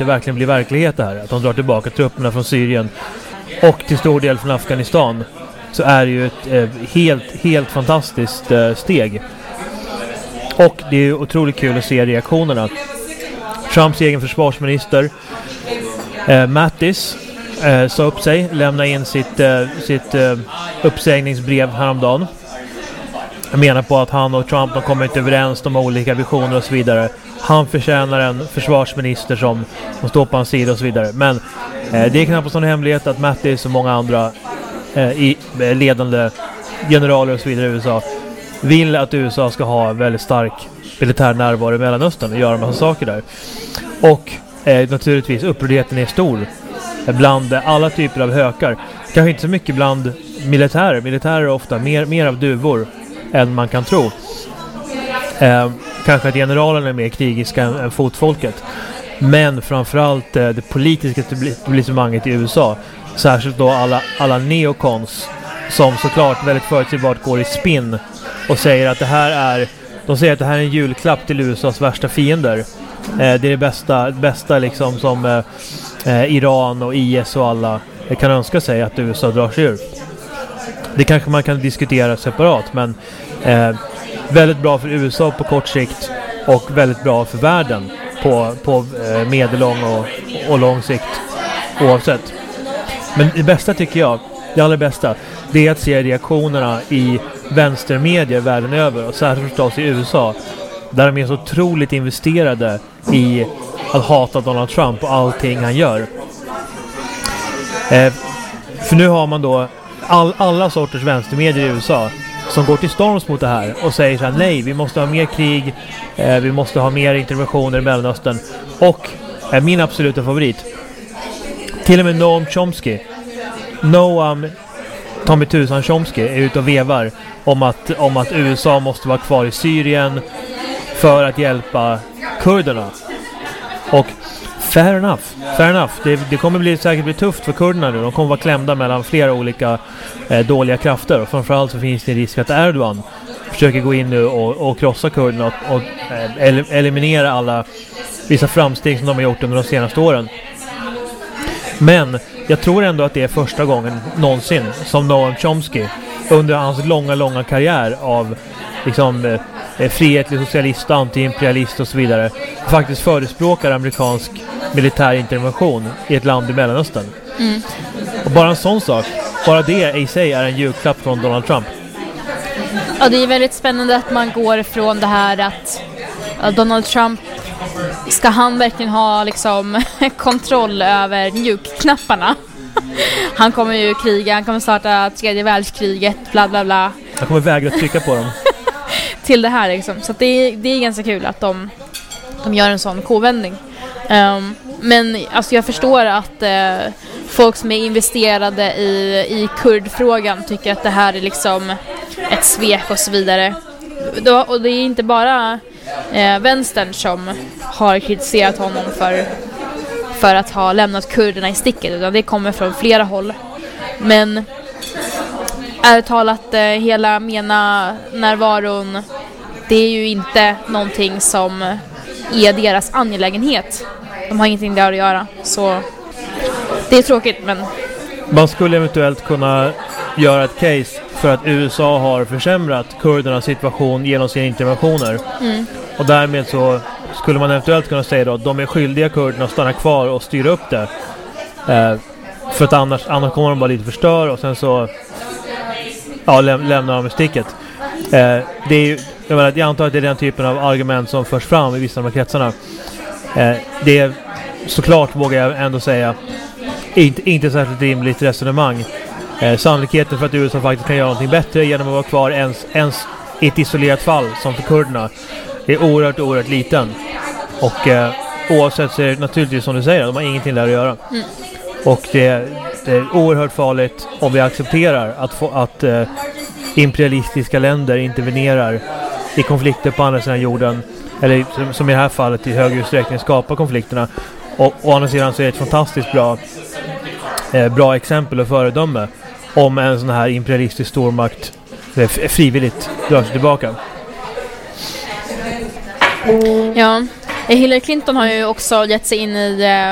det verkligen blir verklighet det här, att de drar tillbaka trupperna från Syrien och till stor del från Afghanistan, så är det ju ett helt fantastiskt steg. Och det är ju otroligt kul att se reaktionerna. Trumps egen försvarsminister Mattis sa upp sig, lämnade in sitt uppsägningsbrev häromdagen. Jag menar på att han och Trump, de kommer inte överens, de har olika visioner och så vidare. Han förtjänar en försvarsminister som står på hans sida och så vidare. Men det är knappast någon hemlighet att Mattis och många andra ledande generaler och så vidare i USA vill att USA ska ha en väldigt stark militär närvaro i Mellanöstern och göra en massa saker där. Och naturligtvis upprördheten är stor bland alla typer av hökar. Kanske inte så mycket bland militärer. Militärer är ofta mer av duvor än man kan tro. Kanske att generalerna är mer krigiska än fotfolket. Men framförallt det politiska etablissemanget i USA. Särskilt då alla neokons som såklart väldigt förutsägbart går i spinn och säger att det här är en julklapp till USAs värsta fiender. Det är det bästa liksom som Iran och IS och alla kan önska sig att USA drar sig ur. Det kanske man kan diskutera separat, men väldigt bra för USA på kort sikt och väldigt bra för världen på medellång och lång sikt oavsett. Men det bästa tycker jag, det allra bästa, det är att se reaktionerna i vänstermedier världen över och särskilt förstås i USA, där de är så otroligt investerade i att hata Donald Trump och allting han gör. För nu har man då alla sorters vänstermedier i USA som går till storms mot det här och säger så här: nej, vi måste ha mer krig, vi måste ha mer interventioner i Mellanöstern. Och min absoluta favorit, till och med Noam Tommy Tusan Chomsky är ute och vevar om att USA måste vara kvar i Syrien för att hjälpa kurderna. Och fair enough. Det kommer säkert bli tufft för kurderna nu. De kommer vara klämda mellan flera olika dåliga krafter. Och framförallt så finns det en risk att Erdogan försöker gå in nu och krossa kurderna och eliminera vissa framsteg som de har gjort under de senaste åren. Men jag tror ändå att det är första gången någonsin som Noam Chomsky under hans långa karriär av liksom frihetlig socialist, antiimperialist och så vidare faktiskt förespråkar amerikansk militär intervention i ett land i Mellanöstern. Och bara en sån sak, bara det i sig är en julklapp från Donald Trump. Ja, det är väldigt spännande att man går ifrån det här att Donald Trump, ska han verkligen ha liksom kontroll över mjukknapparna? Han kommer ju kriga, han kommer starta 3:e världskriget, bla bla bla. Han kommer vägra trycka på dem. Till det här liksom. Så att det är ganska kul att de gör en sån kovändning. Men alltså jag förstår att folk som är investerade i kurdfrågan tycker att det här är liksom ett svek och så vidare. Och det är inte bara vänstern som har kritiserat honom för att ha lämnat kurderna i sticket, utan det kommer från flera håll. Men ärligt talat, hela MENA-närvaron, det är ju inte någonting som är deras angelägenhet. De har ingenting där att göra, så det är tråkigt, men... Man skulle eventuellt kunna göra ett case för att USA har försämrat kurdernas situation genom sina interventioner. Och därmed så skulle man eventuellt kunna säga då att de är skyldiga kurderna att stanna kvar och styra upp det. För att annars kommer de bara lite förstöra och sen så lämnar de i sticket. Det är ju, jag antar att det är den typen av argument som förs fram i vissa av de här kretsarna. Det är såklart, vågar jag ändå säga, inte särskilt rimligt resonemang. Sannolikheten för att USA faktiskt kan göra någonting bättre genom att vara kvar ens i ett isolerat fall som för kurderna är oerhört liten. Och oavsett så är det naturligtvis som du säger, de har ingenting där att göra. Och det är oerhört farligt om vi accepterar att imperialistiska länder intervenerar i konflikter på andra sidan jorden, eller som i det här fallet i hög utsträckning skapar konflikterna. Och å andra sidan så är det ett fantastiskt bra exempel och föredöme om en sån här imperialistisk stormakt frivilligt drar sig tillbaka. Ja, Hillary Clinton har ju också gett sig in i